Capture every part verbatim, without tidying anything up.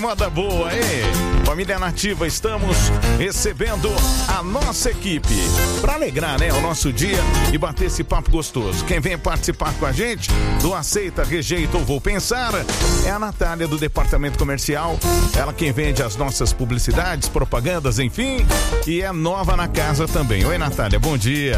moda boa, hein? Família Nativa, estamos recebendo a nossa equipe para alegrar, né, o nosso dia e bater esse papo gostoso. Quem vem participar com a gente do Aceita, Rejeita ou Vou Pensar é a Natália do Departamento Comercial. Ela quem vende as nossas publicidades, propagandas, enfim, e é nova na casa também. Oi, Natália, bom dia.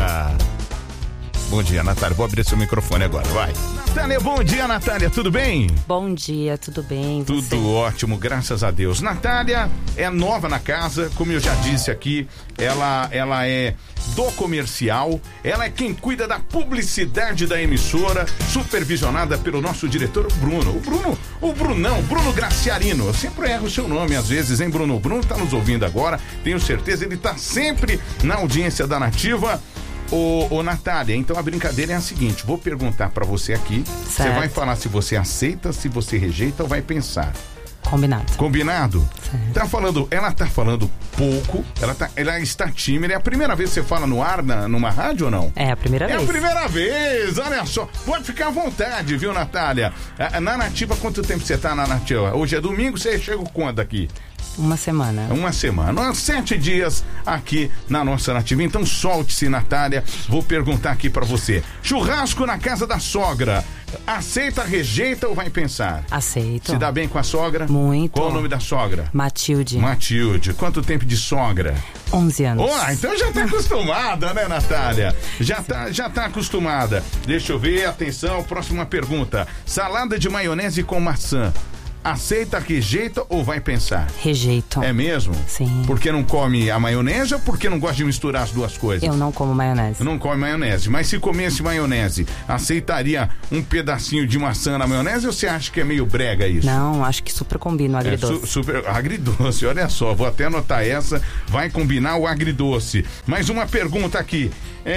Bom dia, Natália. Vou abrir seu microfone agora, vai. Natália, bom dia, Natália. Tudo bem? Bom dia, tudo bem? Tudo você? ótimo, graças a Deus. Natália é nova na casa, como eu já disse aqui, ela, ela é do comercial, ela é quem cuida da publicidade da emissora, supervisionada pelo nosso diretor Bruno. O Bruno, o Brunão, Bruno Graciarino. Eu sempre erro o seu nome às vezes, hein, Bruno? O Bruno tá nos ouvindo agora, tenho certeza, ele tá sempre na audiência da Nativa. Ô, ô Natália, então a brincadeira é a seguinte, vou perguntar pra você aqui, você vai falar se você aceita, se você rejeita ou vai pensar. Combinado. Combinado? Certo. Tá falando, ela tá falando pouco, ela, tá, ela está tímida, é a primeira vez que você fala no ar, na, numa rádio ou não? É a primeira é vez. É a primeira vez, olha só, pode ficar à vontade, viu, Natália? Na Nativa, quanto tempo você tá na Nativa? Hoje é domingo, você chega quando aqui? Uma semana. Uma semana, sete dias aqui na nossa Nativa. Então solte-se, Natália. Vou perguntar aqui pra você. Churrasco na casa da sogra. Aceita, rejeita ou vai pensar? Aceito. Se dá bem com a sogra? Muito. Qual o nome da sogra? Matilde. Matilde. Quanto tempo de sogra? onze anos. Oh, então já tá acostumada, né, Natália? Já tá, já tá acostumada. Deixa eu ver, atenção, próxima pergunta. Salada de maionese com maçã. Aceita, rejeita ou vai pensar? Rejeito. É mesmo? Sim. Porque não come a maionese ou porque não gosta de misturar as duas coisas? Eu não como maionese. Não come maionese. Mas se comesse maionese, aceitaria um pedacinho de maçã na maionese ou você acha que é meio brega isso? Não, acho que super combina o agridoce. É, su- super agridoce, olha só, vou até anotar essa, vai combinar o agridoce. Mais uma pergunta aqui.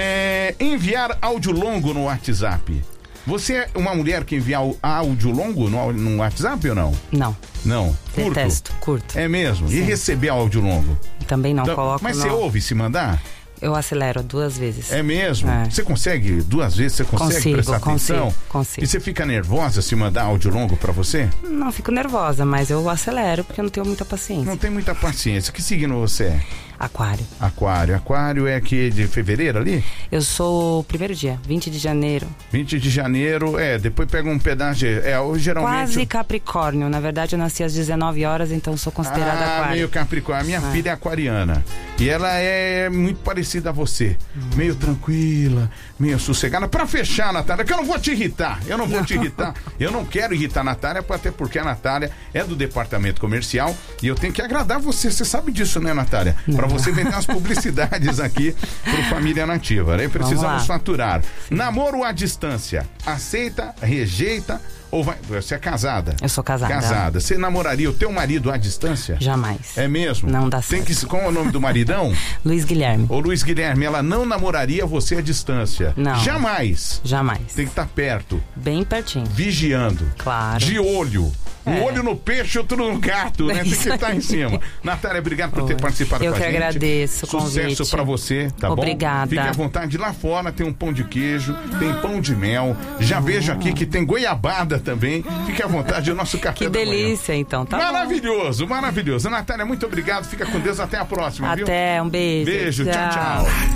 É, enviar áudio longo no WhatsApp. Você é uma mulher que envia áudio longo no, no WhatsApp ou não? Não. Não? Curto? Detesto, curto. É mesmo? Sim. E receber áudio longo? Também não, Então, coloco mas não. você ouve se mandar? Eu acelero duas vezes. É mesmo? É. Você consegue duas vezes? Você consegue Consigo, prestar consigo, atenção? consigo. E você fica nervosa se mandar áudio longo pra você? Não fico nervosa, mas eu acelero porque eu não tenho muita paciência. Não tem muita paciência. Que signo você é? Aquário. Aquário. Aquário é que de fevereiro ali? Eu sou o primeiro dia, vinte de janeiro. vinte de janeiro, é, depois pega um pedaço de... É, geralmente... Quase Capricórnio. Na verdade, eu nasci às dezenove horas, então sou considerada ah, aquário. meio Capricórnio. A minha Ah. filha é aquariana. E ela é muito parecida a você. Hum. Meio tranquila, meio sossegada. Pra fechar, Natália, que eu não vou te irritar. Eu não vou te irritar. Eu não quero irritar a Natália, até porque a Natália é do departamento comercial e eu tenho que agradar você. Você sabe disso, né, Natália? Não. Pra você vender as publicidades aqui pro Família Nativa, né? Precisamos faturar. Namoro à distância. Aceita, rejeita ou vai... Você é casada? Eu sou casada. Casada. Você namoraria o teu marido à distância? Jamais. É mesmo? Não dá Tem certo. que... Qual é o nome do maridão? Luiz Guilherme. Ô Luiz Guilherme, ela não namoraria você à distância? Não. Jamais. Jamais. Tem que estar perto. Bem pertinho. Vigiando. Claro. De olho. Um É. olho no peixe, outro no gato, né? Tem que estar em cima. Natália, obrigado por ter participado Eu com a gente. Eu que agradeço o Sucesso convite. pra você, tá Obrigada. bom? Fique à vontade. Lá fora tem um pão de queijo, tem pão de mel. Já vejo aqui que tem goiabada também. Fique à vontade, o nosso café Que da manhã. delícia, então. Tá maravilhoso, bom. maravilhoso. Natália, muito obrigado. Fica com Deus. Até a próxima, viu? Até, um beijo. Beijo, tchau, tchau. tchau.